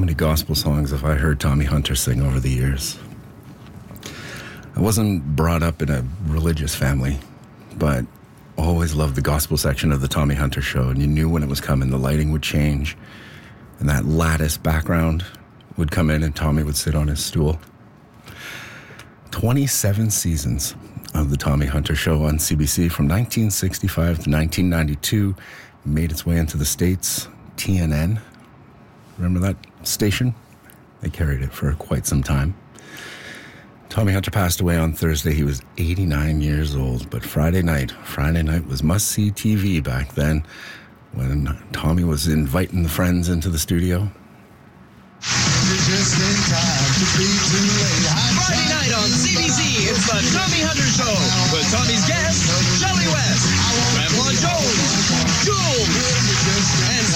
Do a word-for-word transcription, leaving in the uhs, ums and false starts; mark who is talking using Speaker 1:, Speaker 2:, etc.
Speaker 1: many gospel songs have I heard Tommy Hunter sing over the years? I wasn't brought up in a religious family, but always loved the gospel section of the Tommy Hunter show, and you knew when it was coming. The lighting would change, and that lattice background would come in, and Tommy would sit on his stool. twenty-seven seasons of the Tommy Hunter show on C B C from nineteen sixty-five to nineteen ninety-two, made its way into the States. T N N, remember that station? They carried it for quite some time. Tommy Hunter passed away on Thursday. He was eighty-nine years old, but Friday night, Friday night was must-see T V back then when Tommy was inviting the friends into the studio.
Speaker 2: Just in time to be too late.
Speaker 3: Friday night on C B C, it's the Tommy Hunter Show with Tommy's guest, Shelley West, Grandpa Jones, Jules, and